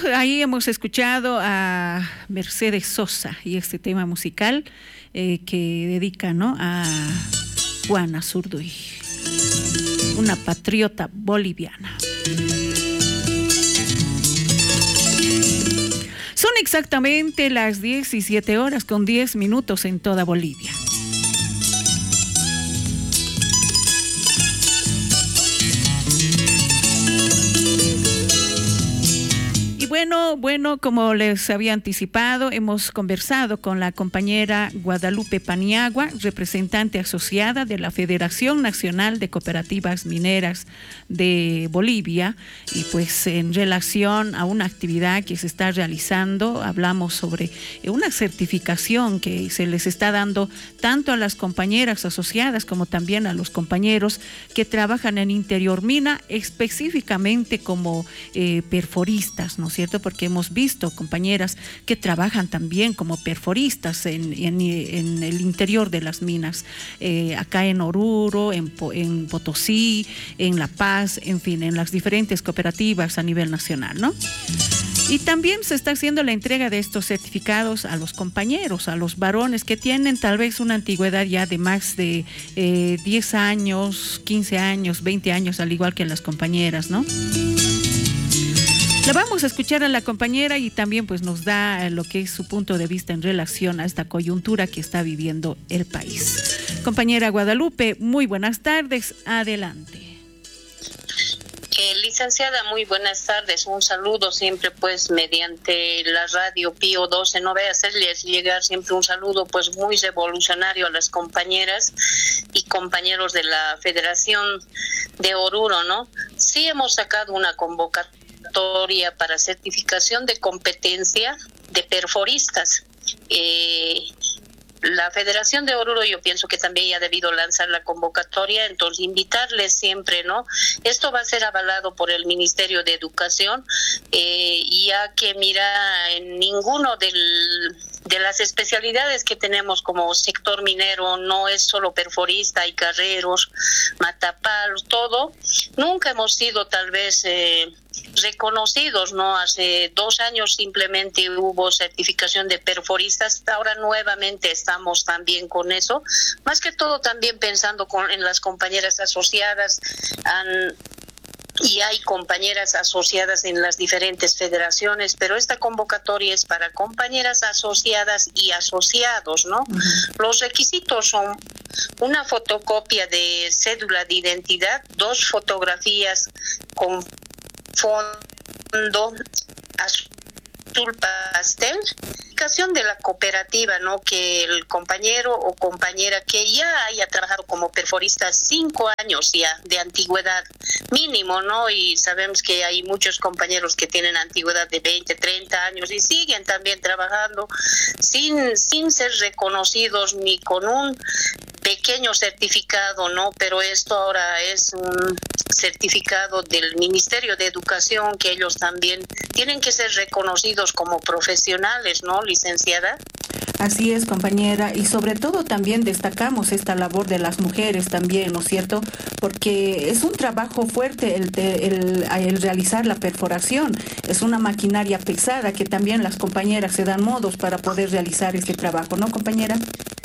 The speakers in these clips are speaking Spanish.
ahí hemos escuchado a Mercedes Sosa y este tema musical que dedica, ¿no?, a Juana Zurduy, una patriota boliviana. Son exactamente las 17:10 en toda Bolivia. Bueno, como les había anticipado, hemos conversado con la compañera Guadalupe Paniagua, representante asociada de la Federación Nacional de Cooperativas Mineras de Bolivia, y pues en relación a una actividad que se está realizando, hablamos sobre una certificación que se les está dando tanto a las compañeras asociadas como también a los compañeros que trabajan en interior mina, específicamente como perforistas, ¿no es cierto? Porque hemos visto compañeras que trabajan también como perforistas en el interior de las minas, acá en Oruro, en Potosí, en La Paz, en fin, en las diferentes cooperativas a nivel nacional, ¿no? Y también se está haciendo la entrega de estos certificados a los compañeros, a los varones que tienen tal vez una antigüedad ya de más de 10 años, 15 años, 20 años, al igual que las compañeras, ¿no? La vamos a escuchar a la compañera y también pues nos da lo que es su punto de vista en relación a esta coyuntura que está viviendo el país. Compañera Guadalupe, muy buenas tardes, adelante. Licenciada, muy buenas tardes. Un saludo siempre pues mediante la radio Pío 12. No voy a hacerles llegar siempre un saludo pues muy revolucionario a las compañeras y compañeros de la Federación de Oruro, ¿no? Sí hemos sacado una convocatoria para certificación de competencia de perforistas. La Federación de Oruro yo pienso que también ya ha debido lanzar la convocatoria, entonces invitarles siempre, ¿no? Esto va a ser avalado por el Ministerio de Educación, ya que mira, en ninguno de las especialidades que tenemos como sector minero, no es solo perforista, hay carreros, matapalos, todo. Nunca hemos sido tal vez reconocidos, ¿no? Hace 2 años simplemente hubo certificación de perforistas, ahora nuevamente estamos también con eso, más que todo también pensando en las compañeras asociadas, y hay compañeras asociadas en las diferentes federaciones, pero esta convocatoria es para compañeras asociadas y asociados, ¿no? Uh-huh. Los requisitos son una fotocopia de cédula de identidad, 2 fotografías con fondo azul pastel, identificación de la cooperativa, ¿no? Que el compañero o compañera que ya haya trabajado como perforista 5 años ya de antigüedad mínimo, ¿no? Y sabemos que hay muchos compañeros que tienen antigüedad de 20, 30 años y siguen también trabajando sin ser reconocidos ni con un pequeño certificado, ¿no? Pero esto ahora es un certificado del Ministerio de Educación, que ellos también tienen que ser reconocidos como profesionales, ¿no, licenciada? Así es, compañera, y sobre todo también destacamos esta labor de las mujeres también, ¿no es cierto? Porque es un trabajo fuerte el realizar la perforación, es una maquinaria pesada que también las compañeras se dan modos para poder realizar este trabajo, ¿no, compañera?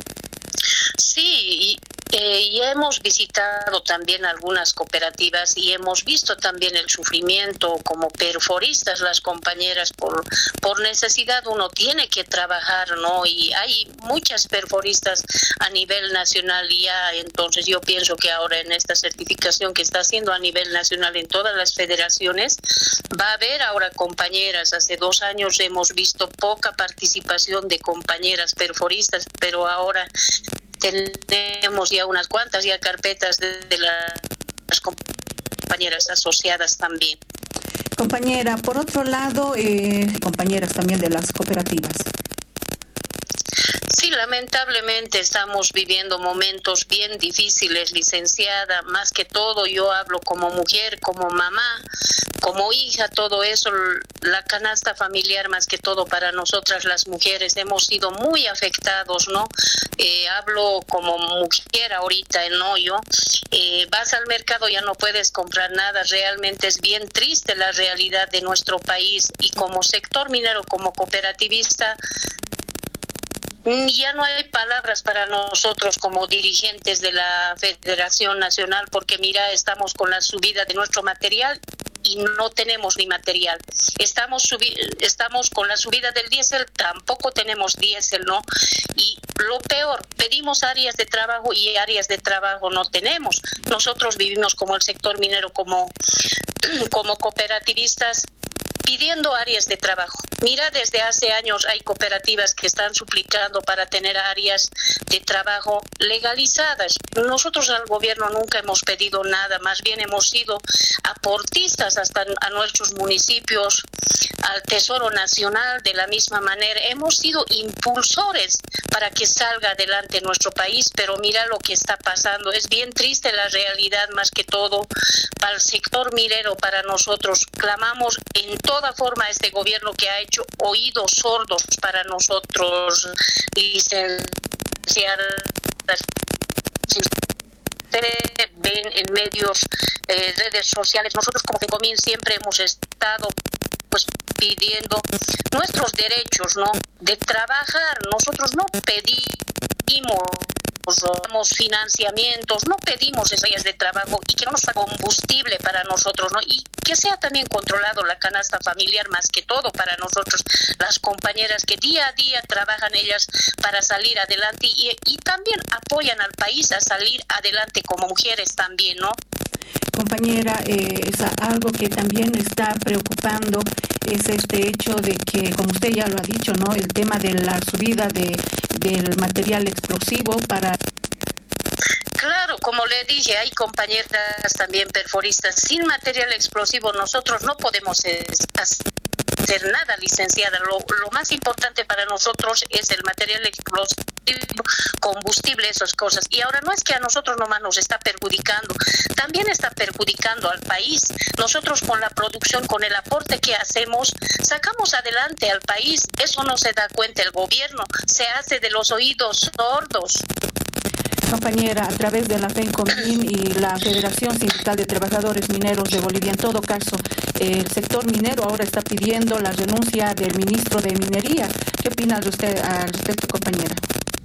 Sí, y hemos visitado también algunas cooperativas y hemos visto también el sufrimiento como perforistas las compañeras por necesidad. Uno tiene que trabajar, ¿no? Y hay muchas perforistas a nivel nacional ya, entonces yo pienso que ahora en esta certificación que está haciendo a nivel nacional en todas las federaciones va a haber ahora compañeras. Hace 2 años hemos visto poca participación de compañeras perforistas, pero ahora tenemos ya unas cuantas ya carpetas de las compañeras asociadas también. Compañera, por otro lado, compañeras también de las cooperativas. Sí, lamentablemente estamos viviendo momentos bien difíciles, licenciada. Más que todo, yo hablo como mujer, como mamá, como hija, todo eso. La canasta familiar, más que todo para nosotras las mujeres, hemos sido muy afectados, ¿no? Hablo como mujer ahorita, ¿no? Vas al mercado, ya no puedes comprar nada. Realmente es bien triste la realidad de nuestro país, y como sector minero, como cooperativista, ya no hay palabras para nosotros como dirigentes de la Federación Nacional, porque mira, estamos con la subida de nuestro material y no tenemos ni material. Estamos con la subida del diésel, tampoco tenemos diésel, ¿no? Y lo peor, pedimos áreas de trabajo y áreas de trabajo no tenemos. Nosotros vivimos como el sector minero, como cooperativistas, pidiendo áreas de trabajo. Mira, desde hace años hay cooperativas que están suplicando para tener áreas de trabajo legalizadas. Nosotros al gobierno nunca hemos pedido nada, más bien hemos sido aportistas hasta a nuestros municipios, al Tesoro Nacional. De la misma manera hemos sido impulsores para que salga adelante nuestro país, pero mira lo que está pasando. Es bien triste la realidad, más que todo para el sector minero. Para nosotros clamamos en toda forma a este gobierno que ha hecho oídos sordos para nosotros, licenciadas. Si ustedes ven en medios, redes sociales, nosotros como FENCOMIN siempre hemos estado pues pidiendo nuestros derechos, ¿no? De trabajar. Nosotros no pedimos financiamientos, no pedimos esas áreas de trabajo, y que no nos haga combustible para nosotros, ¿no? Y que sea también controlado la canasta familiar, más que todo para nosotros, las compañeras que día a día trabajan ellas para salir adelante, y también apoyan al país a salir adelante como mujeres también, ¿no? Compañera, es algo que también está preocupando, es este hecho de que, como usted ya lo ha dicho, ¿no? El tema de la subida del material explosivo para... Claro, como le dije, hay compañeras también perforistas. Sin material explosivo nosotros no podemos hacer nada, licenciada. Lo más importante para nosotros es el material explosivo, combustible, esas cosas. Y ahora no es que a nosotros nomás nos está perjudicando, también está perjudicando al país. Nosotros con la producción, con el aporte que hacemos, sacamos adelante al país. Eso no se da cuenta el gobierno, se hace de los oídos sordos. Compañera, a través de la FENCOMIN y la Federación Sindical de Trabajadores Mineros de Bolivia, en todo caso, el sector minero ahora está pidiendo la renuncia del ministro de Minería. ¿Qué opina usted al respecto, compañera?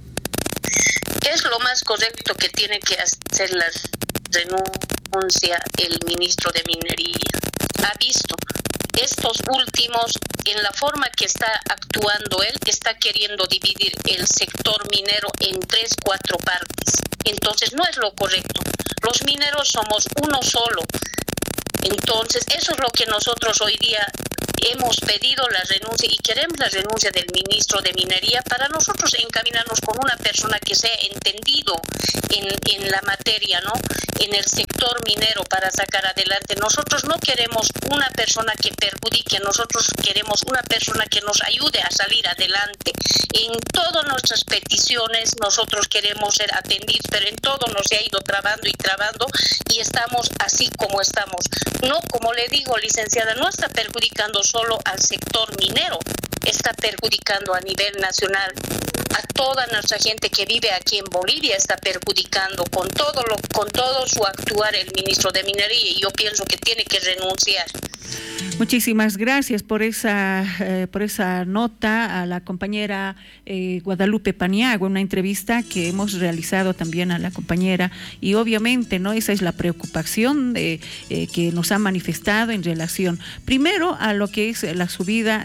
Es lo más correcto que tiene que hacer la renuncia el ministro de Minería. Ha visto estos últimos, en la forma que está actuando él, está queriendo dividir el sector minero en 3-4 partes. Entonces no es lo correcto. Los mineros somos uno solo. Entonces eso es lo que nosotros hoy día hemos pedido, la renuncia, y queremos la renuncia del ministro de Minería para nosotros encaminarnos con una persona que sea entendido en la materia, ¿no? En el sector minero, para sacar adelante. Nosotros no queremos una persona que perjudique, nosotros queremos una persona que nos ayude a salir adelante. En todas nuestras peticiones nosotros queremos ser atendidos, pero en todo nos ha ido trabando y estamos así como estamos. No, como le digo, licenciada, no está perjudicando solo al sector minero, está perjudicando a nivel nacional. A toda nuestra gente que vive aquí en Bolivia está perjudicando con todo su actuar el ministro de Minería, y yo pienso que tiene que renunciar. Muchísimas gracias por esa nota a la compañera Guadalupe Paniagua, una entrevista que hemos realizado también a la compañera, y obviamente no, esa es la preocupación que nos ha manifestado en relación primero a lo que es la subida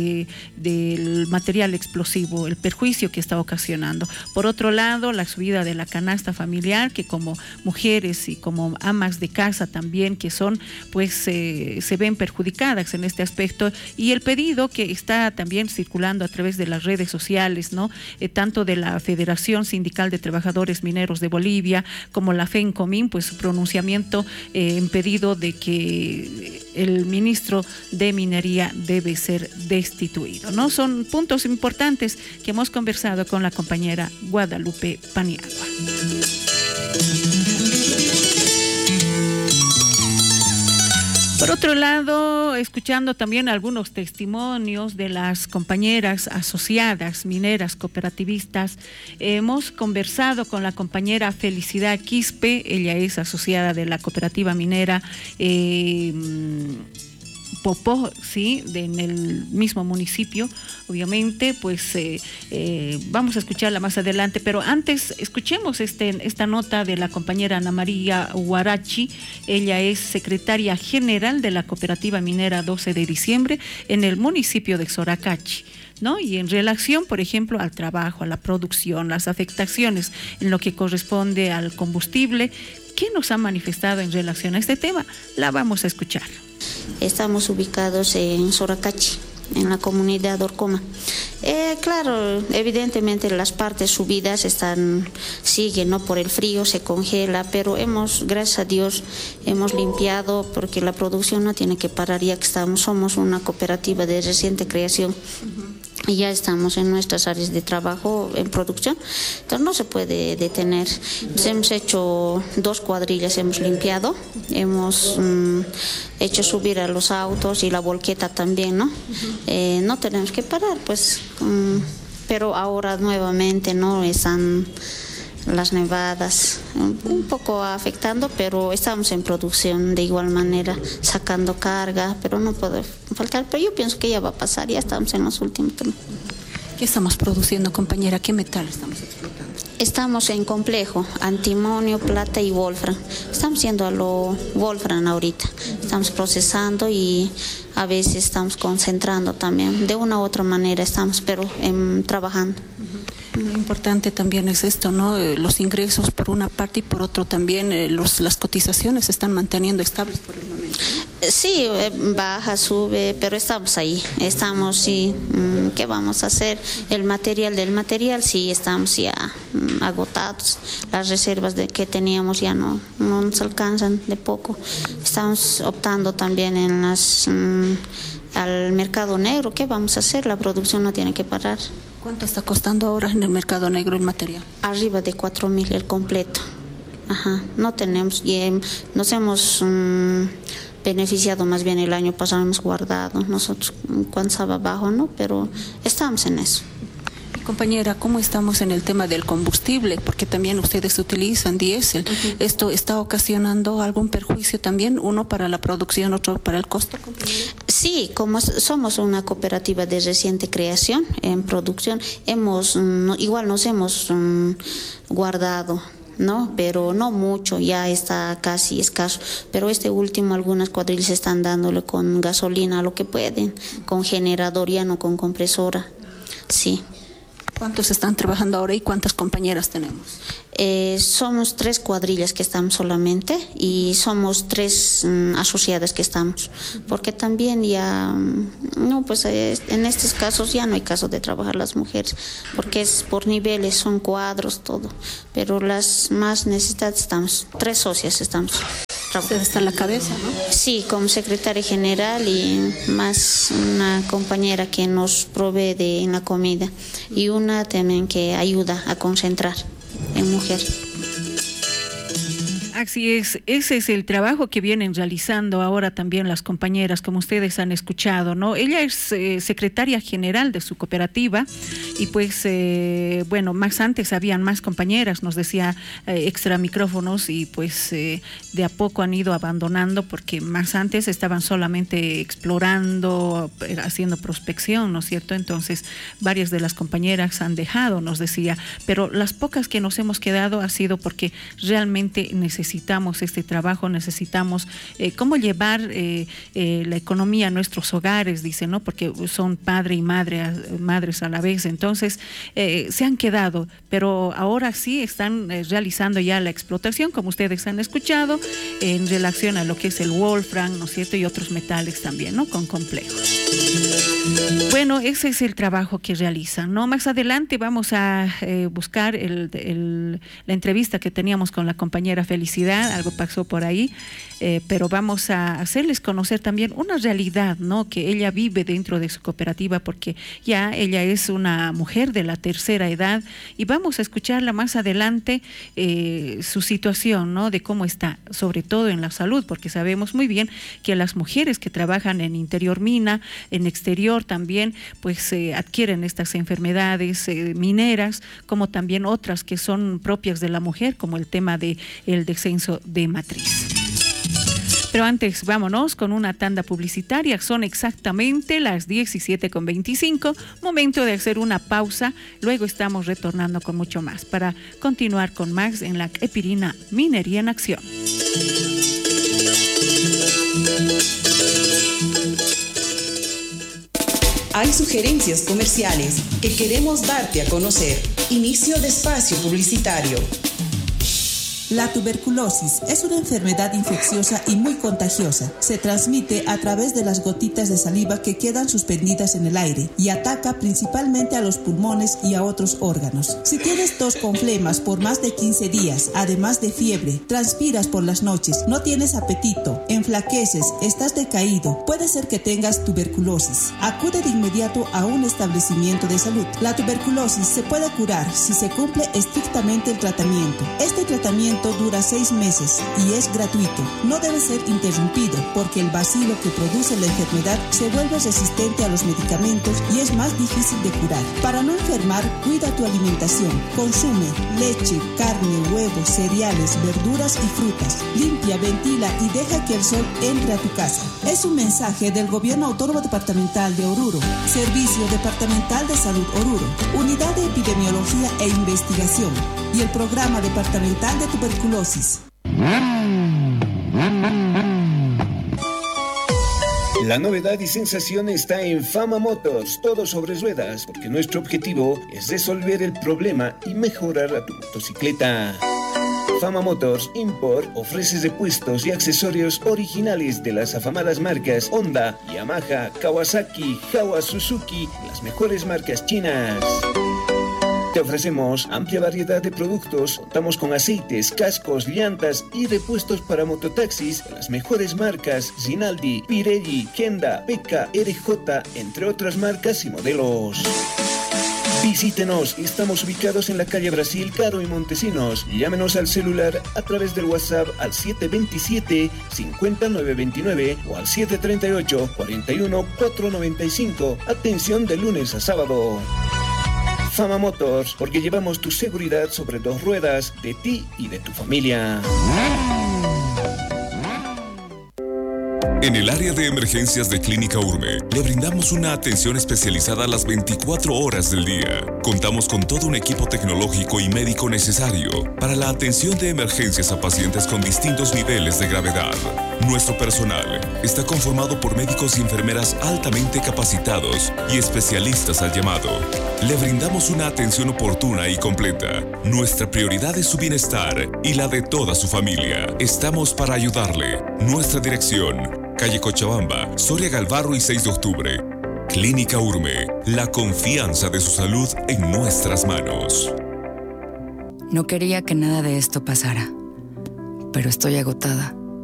del material explosivo, el perjuicio que está ocasionando. Por otro lado, la subida de la canasta familiar, que como mujeres y como amas de casa también que son, pues se ven perjudicadas perjudicadas en este aspecto, y el pedido que está también circulando a través de las redes sociales, ¿no? Tanto de la Federación Sindical de Trabajadores Mineros de Bolivia como la FENCOMIN, pues su pronunciamiento en pedido de que el ministro de Minería debe ser destituido, ¿no? Son puntos importantes que hemos conversado con la compañera Guadalupe Paniagua. Por otro lado, escuchando también algunos testimonios de las compañeras asociadas, mineras, cooperativistas, hemos conversado con la compañera Felicidad Quispe. Ella es asociada de la cooperativa minera Popó, sí, en el mismo municipio, obviamente, pues vamos a escucharla más adelante, pero antes escuchemos esta nota de la compañera Ana María Huarachi. Ella es secretaria general de la cooperativa minera 12 de diciembre en el municipio de Soracachi, ¿no? Y en relación, por ejemplo, al trabajo, a la producción, las afectaciones en lo que corresponde al combustible, ¿qué nos ha manifestado en relación a este tema? La vamos a escuchar. Estamos ubicados en Soracachi, en la comunidad de Orcoma. Claro, evidentemente las partes subidas siguen, ¿no? Por el frío se congela, pero gracias a Dios, hemos limpiado porque la producción no tiene que parar, ya que somos una cooperativa de reciente creación. Y ya estamos en nuestras áreas de trabajo en producción, entonces no se puede detener. Entonces, hemos hecho 2 cuadrillas, hemos limpiado, hemos hecho subir a los autos y la volqueta también, ¿no? No tenemos que parar, pues, pero ahora nuevamente no están las nevadas un poco afectando, pero estamos en producción de igual manera, sacando carga, pero no puede faltar. Pero yo pienso que ya va a pasar, ya estamos en los últimos. ¿Qué estamos produciendo, compañera? ¿Qué metal estamos explotando? Estamos en complejo, antimonio, plata y wolfram. Estamos yendo a lo wolfram ahorita. Estamos procesando y a veces estamos concentrando también. De una u otra manera estamos, pero trabajando. Lo importante también es esto, ¿no? Los ingresos por una parte y por otro también las cotizaciones se están manteniendo estables por el momento, ¿no? Sí, baja, sube, pero estamos ahí, estamos, sí. ¿Qué vamos a hacer? Del material, sí, estamos ya agotados. Las reservas que teníamos ya no nos alcanzan de poco. Estamos optando también al mercado negro. ¿Qué vamos a hacer? La producción no tiene que parar. ¿Cuánto está costando ahora en el mercado negro el material? Arriba de 4.000 el completo. Ajá, no tenemos, y nos hemos beneficiado más bien el año pasado, hemos guardado nosotros cuando estaba bajo, ¿no? Pero estamos en eso. Compañera, ¿cómo estamos en el tema del combustible? Porque también ustedes utilizan diésel. ¿Esto está ocasionando algún perjuicio también? Uno para la producción, otro para el costo, compañera. Sí, como somos una cooperativa de reciente creación en producción, igual nos hemos guardado, ¿no? Pero no mucho, ya está casi escaso. Pero último, algunas cuadrillas están dándole con gasolina, lo que pueden, con generador, ya no con compresora. Sí. ¿Cuántos están trabajando ahora y cuántas compañeras tenemos? Somos 3 cuadrillas que estamos solamente y somos 3 asociadas que estamos, porque también ya, no, pues en estos casos ya no hay caso de trabajar las mujeres, porque es por niveles, son cuadros, todo, pero las más necesitadas estamos, 3 socias estamos. Usted está en la cabeza, ¿no? Sí, como secretaria general y más una compañera que nos provee en la comida y una también que ayuda a concentrar en mujer. Así es, ese es el trabajo que vienen realizando ahora también las compañeras, como ustedes han escuchado, ¿no? Ella es secretaria general de su cooperativa y pues, bueno, más antes habían más compañeras, nos decía extra micrófonos y pues de a poco han ido abandonando porque más antes estaban solamente explorando, haciendo prospección, ¿no es cierto? Entonces, varias de las compañeras han dejado, nos decía, pero las pocas que nos hemos quedado ha sido porque realmente necesitamos necesitamos este trabajo, necesitamos cómo llevar la economía a nuestros hogares, dice, ¿no? Porque son padre y madres a la vez. Entonces, se han quedado, pero ahora sí están realizando ya la explotación, como ustedes han escuchado, en relación a lo que es el wolfram, ¿no es cierto? Y otros metales también, ¿no? Con complejos. Bueno, ese es el trabajo que realizan, ¿no? Más adelante vamos a buscar la entrevista que teníamos con la compañera Felicidad, algo pasó por ahí, pero vamos a hacerles conocer también una realidad, ¿no? Que ella vive dentro de su cooperativa, porque ya ella es una mujer de la tercera edad, y vamos a escucharla más adelante, su situación, ¿no? De cómo está, sobre todo en la salud, porque sabemos muy bien que las mujeres que trabajan en interior mina, en exterior también, pues adquieren estas enfermedades mineras, como también otras que son propias de la mujer, como el tema de el descenso de matriz. Pero antes, vámonos con una tanda publicitaria. Son exactamente las 17:25. Momento de hacer una pausa. Luego estamos retornando con mucho más para continuar con más en la Epirina Minería en Acción. Hay sugerencias comerciales que queremos darte a conocer. Inicio de espacio publicitario. La tuberculosis es una enfermedad infecciosa y muy contagiosa. Se transmite a través de las gotitas de saliva que quedan suspendidas en el aire y ataca principalmente a los pulmones y a otros órganos. Si tienes tos con flemas por más de 15 días, además de fiebre, transpiras por las noches, no tienes apetito, enflaqueces, estás decaído, puede ser que tengas tuberculosis. Acude de inmediato a un establecimiento de salud. La tuberculosis se puede curar si se cumple estrictamente el tratamiento. Este tratamiento dura 6 meses y es gratuito. No debe ser interrumpido porque el bacilo que produce la enfermedad se vuelve resistente a los medicamentos y es más difícil de curar. Para no enfermar, cuida tu alimentación. Consume leche, carne, huevos, cereales, verduras y frutas. Limpia, ventila y deja que el sol entre a tu casa. Es un mensaje del Gobierno Autónomo Departamental de Oruro, Servicio Departamental de Salud Oruro, Unidad de Epidemiología e Investigación y el Programa Departamental de Tuberculosis. La novedad y sensación está en Fama Motors, todo sobre ruedas, porque nuestro objetivo es resolver el problema y mejorar a tu motocicleta. Fama Motors Import ofrece repuestos y accesorios originales de las afamadas marcas Honda, Yamaha, Kawasaki, Jawa, Suzuki, las mejores marcas chinas. Te ofrecemos amplia variedad de productos, contamos con aceites, cascos, llantas y repuestos para mototaxis de las mejores marcas Rinaldi, Pirelli, Kenda, Peka, RJ, entre otras marcas y modelos. Visítenos, estamos ubicados en la calle Brasil, Caro y Montesinos. Llámenos al celular a través del WhatsApp al 727-50929 o al 738-41-495. Atención de lunes a sábado. Fama Motors, porque llevamos tu seguridad sobre 2 ruedas, de ti y de tu familia. En el área de emergencias de Clínica Urme, le brindamos una atención especializada a las 24 horas del día. Contamos con todo un equipo tecnológico y médico necesario para la atención de emergencias a pacientes con distintos niveles de gravedad. Nuestro personal está conformado por médicos y enfermeras altamente capacitados y especialistas al llamado. Le brindamos una atención oportuna y completa. Nuestra prioridad es su bienestar y la de toda su familia. Estamos para ayudarle. Nuestra dirección: calle Cochabamba, Soria Galvarro y 6 de octubre. Clínica Urme, la confianza de su salud en nuestras manos. No quería que nada de esto pasara, pero estoy agotada.